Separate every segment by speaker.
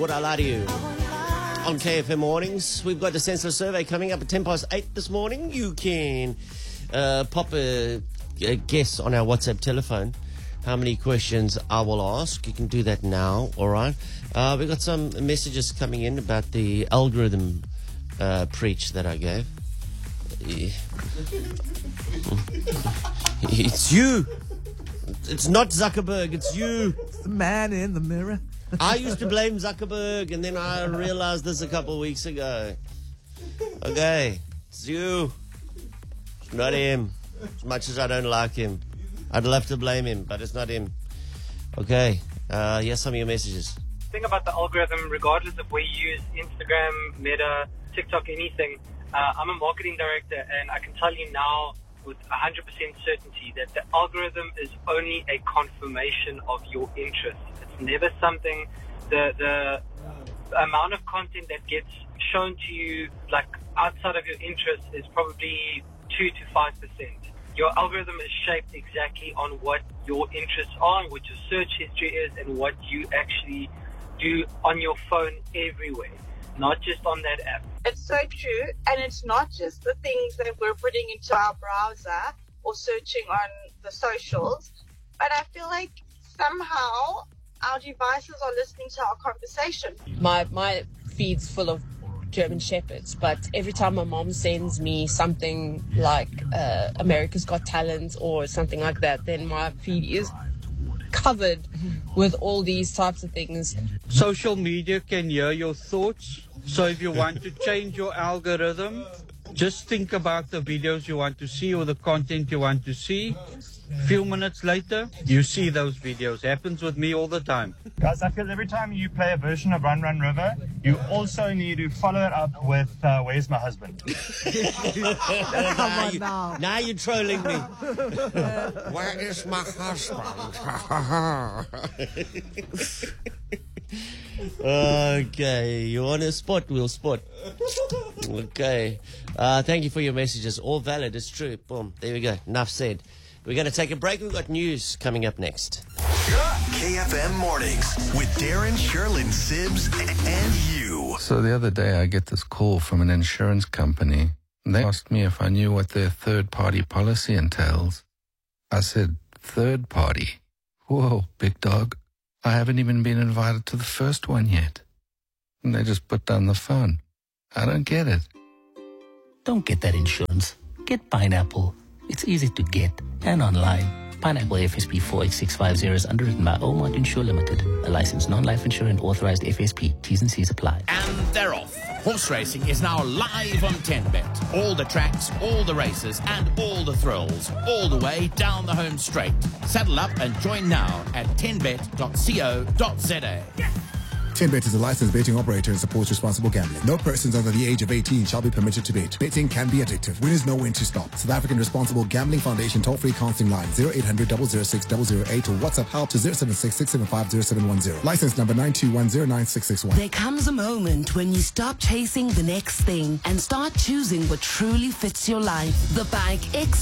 Speaker 1: What I lie to you. On KFM Mornings, we've got the Sensor Survey coming up at 8:10 this morning. You can pop a guess on our WhatsApp telephone how many questions I will ask. You can do that now, all right? We've got some messages coming in about the algorithm preach that I gave. It's you. It's not Zuckerberg, it's you.
Speaker 2: It's the man in the mirror.
Speaker 1: I used to blame Zuckerberg, and then I realized this a couple of weeks ago. Okay, it's you. It's not him. As much as I don't like him. I'd love to blame him, but it's not him. Okay, here's some of your messages.
Speaker 3: The thing about the algorithm, regardless of where you use Instagram, Meta, TikTok, anything, I'm a marketing director, and I can tell you now with 100% certainty that the algorithm is only a confirmation of your interest. It's never something, the amount of content that gets shown to you like outside of your interest is probably 2 to 5%. Your algorithm is shaped exactly on what your interests are, what your search history is, and what you actually do on your phone everywhere, not just on that app.
Speaker 4: It's so true, and it's not just the things that we're putting into our browser or searching on the socials, but I feel like somehow our devices are listening to our conversation.
Speaker 5: My feed's full of German Shepherds, but every time my mom sends me something like America's Got Talent or something like that, then my feed is covered with all these types of things.
Speaker 6: Social media can hear your thoughts. So if you want to change your algorithm, just think about the videos you want to see or the content you want to see. A few minutes later, you see those videos. Happens with me all the time.
Speaker 7: Guys, I feel every time you play a version of Run Run River, you also need to follow it up with Where's My Husband?
Speaker 1: Now you're trolling me. Where is my husband? Okay, you want to spot? We'll spot. Okay. Thank you for your messages. All valid. It's true. Boom. There we go. Enough said. We're going to take a break. We've got news coming up next.
Speaker 8: KFM Mornings with Darren, Sherlyn, Sibbs, and you.
Speaker 9: So the other day I get this call from an insurance company. They asked me if I knew what their third-party policy entails. I said, third party? Whoa, big dog. I haven't even been invited to the first one yet. And they just put down the phone. I don't get it.
Speaker 10: Don't get that insurance. Get Pineapple. It's easy to get and online. Pineapple FSP 48650 is underwritten by Old Insure Limited, a licensed non-life insurer and authorized FSP. T's and C's apply.
Speaker 11: And they're off. Horse racing is now live on 10Bet. All the tracks, all the races, and all the thrills, all the way down the home straight. Saddle up and join now at 10bet.co.za. Yes!
Speaker 12: 10Bet is a licensed betting operator and supports responsible gambling. No persons under the age of 18 shall be permitted to bet. Betting can be addictive. Winners know when to stop. South African Responsible Gambling Foundation toll-free counseling line 0800 006 008 or WhatsApp help to 076 675 0710. License number 921096661.
Speaker 13: There comes a moment when you stop chasing the next thing and start choosing what truly fits your life. The Bike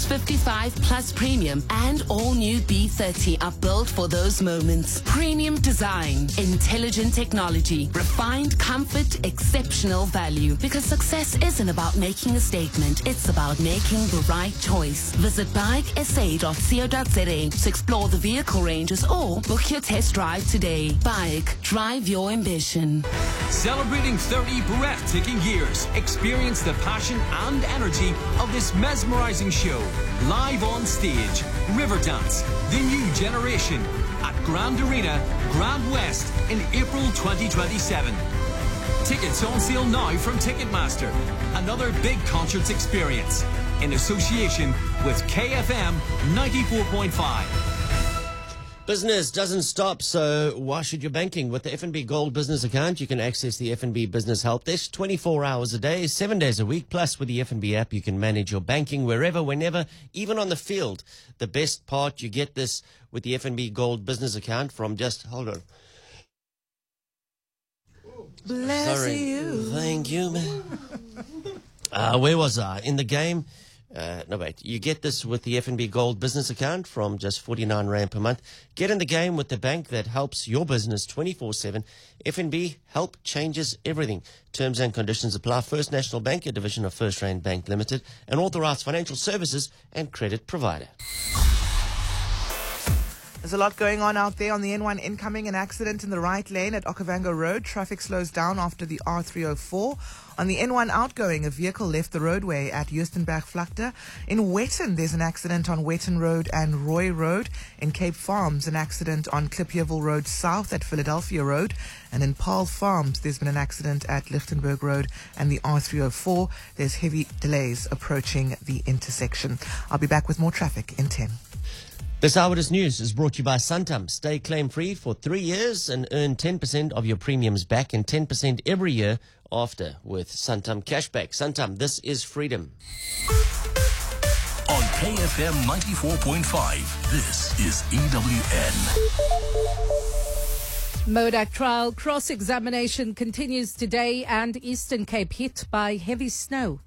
Speaker 13: X55 Plus Premium and all new B30 are built for those moments. Premium design, intelligent technology, refined comfort, exceptional value. Because success isn't about making a statement, it's about making the right choice. Visit bikesa.co.za to explore the vehicle ranges or book your test drive today. Bike, drive your ambition.
Speaker 14: Celebrating 30 breathtaking years, experience the passion and energy of this mesmerizing show. Live on stage, Riverdance, the new generation, at Grand Arena, Grand West in April 2027. Tickets on sale now from Ticketmaster. Another big concerts experience in association with KFM 94.5.
Speaker 1: Business doesn't stop, so why should your banking? With the FNB Gold Business Account, you can access the FNB Business Help Desk 24 hours a day, 7 days a week. Plus, with the FNB app, you can manage your banking wherever, whenever, even on the field. The best part, you get this with the FNB Gold Business Account from just, hold on.
Speaker 2: Bless
Speaker 1: Sorry.
Speaker 2: you.
Speaker 1: Thank you, man. Where was I? In the game? No, wait. You get this with the FNB Gold business account from just 49 Rand per month. Get in the game with the bank that helps your business 24/7. FNB Help changes everything. Terms and conditions apply. First National Bank, a division of First Rand Bank Limited, an authorized financial services and credit provider.
Speaker 2: There's a lot going on out there on the N1 incoming. An accident in the right lane at Okavango Road. Traffic slows down after the R304. On the N1 outgoing, a vehicle left the roadway at Joostenberg-Vlakte. In Wetton, there's an accident on Wetton Road and Roy Road. In Cape Farms, an accident on Klipheuwel Road South at Philadelphia Road. And in Paarl Farms, there's been an accident at Lichtenburg Road and the R304. There's heavy delays approaching the intersection. I'll be back with more traffic in 10.
Speaker 1: This Eyewitness News is brought to you by Santam. Stay claim-free for 3 years and earn 10% of your premiums back and 10% every year after with Santam Cashback. Santam, this is freedom.
Speaker 8: On KFM 94.5, this is EWN.
Speaker 15: Modak trial cross-examination continues today and Eastern Cape hit by heavy snow.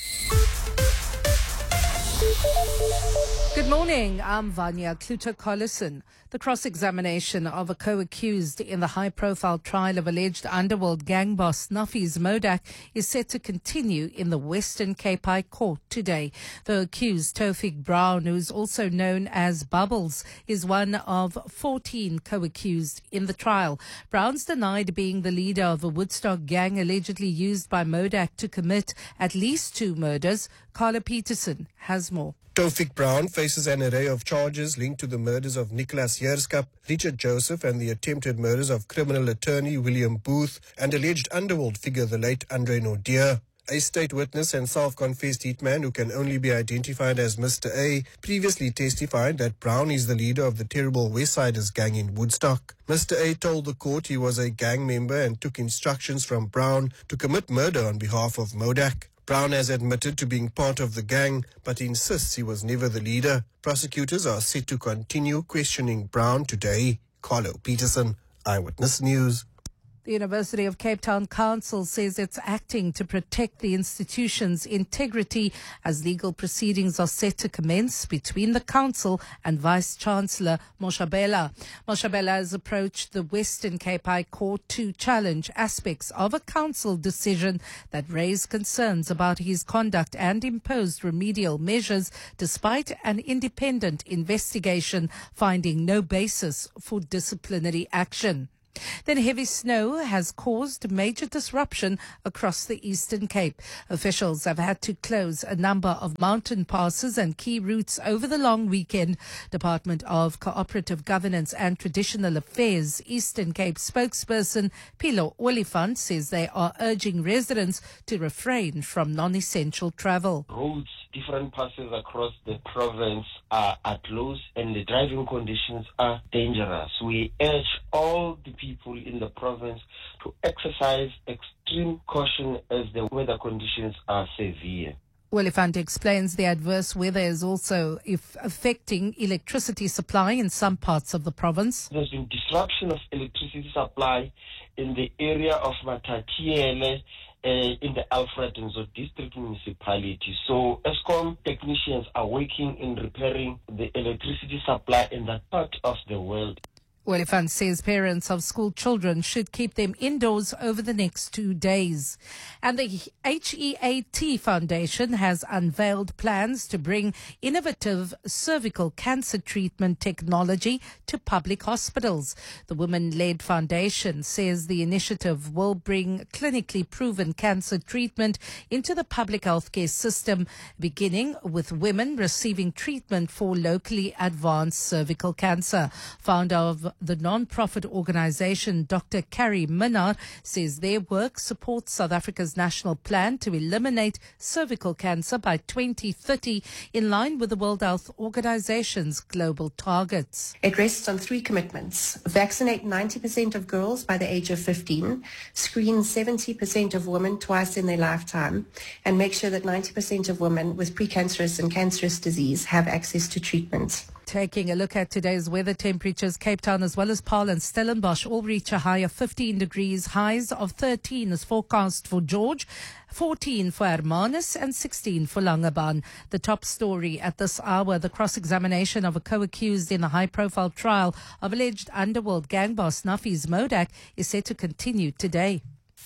Speaker 15: Good morning, I'm Vanya Kluter-Collison. The cross-examination of a co-accused in the high-profile trial of alleged underworld gang boss Nafis Modak is set to continue in the Western Cape High Court today. The accused, Taufik Brown, who is also known as Bubbles, is one of 14 co-accused in the trial. Brown's denied being the leader of a Woodstock gang allegedly used by Modak to commit at least 2 murders. Carla Peterson has more.
Speaker 16: Taufik Brown faces an array of charges linked to the murders of Nicholas Heerskap, Richard Joseph and the attempted murders of criminal attorney William Booth and alleged underworld figure the late Andre Nordier. A state witness and self-confessed hitman who can only be identified as Mr. A previously testified that Brown is the leader of the terrible Westsiders gang in Woodstock. Mr. A told the court he was a gang member and took instructions from Brown to commit murder on behalf of Modak. Brown has admitted to being part of the gang, but insists he was never the leader. Prosecutors are set to continue questioning Brown today. Carlo Peterson, Eyewitness News.
Speaker 15: The University of Cape Town Council says it's acting to protect the institution's integrity as legal proceedings are set to commence between the council and Vice-Chancellor Moshabela. Moshabela has approached the Western Cape High Court to challenge aspects of a council decision that raised concerns about his conduct and imposed remedial measures despite an independent investigation finding no basis for disciplinary action. Then heavy snow has caused major disruption across the Eastern Cape. Officials have had to close a number of mountain passes and key routes over the long weekend. Department of Cooperative Governance and Traditional Affairs Eastern Cape spokesperson Philo Olifant says they are urging residents to refrain from non-essential travel.
Speaker 17: Roads, different passes across the province are closed and the driving conditions are dangerous. We urge all the people in the province to exercise extreme caution as the weather conditions are severe.
Speaker 15: Olifant explains the adverse weather is also affecting electricity supply in some parts of the province.
Speaker 17: There's been disruption of electricity supply in the area of Matatiele, in the Alfred Nzo district municipality. So ESCOM technicians are working in repairing the electricity supply in that part of the world.
Speaker 15: Olifant says parents of school children should keep them indoors over the next 2 days. And the HEAT Foundation has unveiled plans to bring innovative cervical cancer treatment technology to public hospitals. The women-led foundation says the initiative will bring clinically proven cancer treatment into the public healthcare system, beginning with women receiving treatment for locally advanced cervical cancer. Founder of the non-profit organization, Dr. Carrie Minnar, says their work supports South Africa's national plan to eliminate cervical cancer by 2030, in line with the World Health Organization's global targets.
Speaker 18: It rests on 3 commitments: vaccinate 90% of girls by the age of 15, screen 70% of women twice in their lifetime, and make sure that 90% of women with precancerous and cancerous disease have access to treatment.
Speaker 15: Taking a look at today's weather temperatures, Cape Town as well as Paarl and Stellenbosch all reach a high of 15 degrees. Highs of 13 is forecast for George, 14 for Hermanus and 16 for Langebaan. The top story at this hour, the cross-examination of a co-accused in a high-profile trial of alleged underworld gang boss Nafis Modak is set to continue today.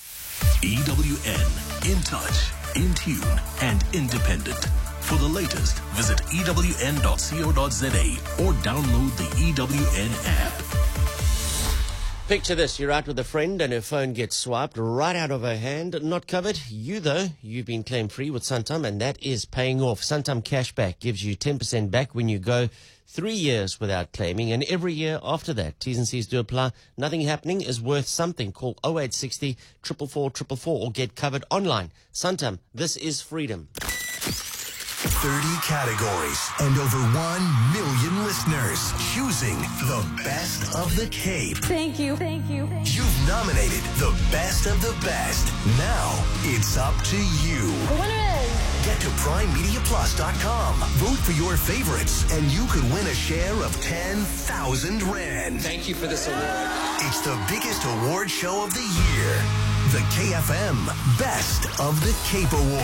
Speaker 8: EWN, in touch, in tune and independent. For the latest, visit ewn.co.za or download the EWN app.
Speaker 1: Picture this, you're out with a friend and her phone gets swiped right out of her hand. Not covered. You, though, you've been claim free with Santam, and that is paying off. Santam Cashback gives you 10% back when you go 3 years without claiming, and every year after that. T's and C's do apply. Nothing happening is worth something. Call 0860 444 444 or get covered online. Santam, this is freedom.
Speaker 8: 30 categories and over 1 million listeners choosing the best of the Cape.
Speaker 19: Thank you.
Speaker 8: You've nominated the best of the best. Now it's up to you.
Speaker 19: The winner is...
Speaker 8: Get to PrimeMediaPlus.com. Vote for your favorites and you could win a share of 10,000 Rand.
Speaker 20: Thank you for this award.
Speaker 8: It's the biggest award show of the year. The KFM Best of the Cape Award.